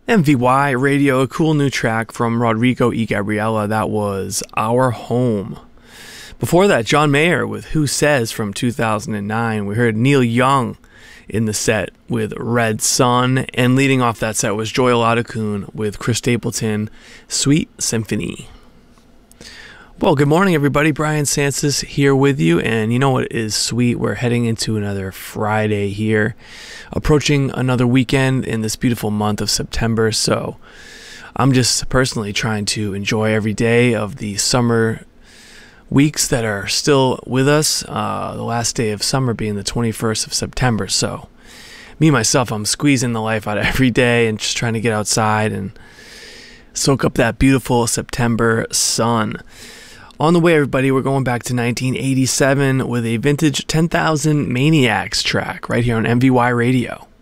MVY Radio, a cool new track from Rodrigo y Gabriela. That was Our Home. Before that, John Mayer with Who Says from 2009. We heard Neil Young in the set with Red Sun. And leading off that set was Joel Adekoun with Chris Stapleton, Sweet Symphony. Well, good morning, everybody. Brian Sansis here with you, and you know what is sweet? We're heading into another Friday here, approaching another weekend in this beautiful month of September, so I'm just personally trying to enjoy every day of the summer weeks that are still with us, the last day of summer being the 21st of September, so me, myself, I'm squeezing the life out of every day and just trying to get outside and soak up that beautiful September sun. On the way, everybody, we're going back to 1987 with a vintage 10,000 Maniacs track right here on MVY Radio.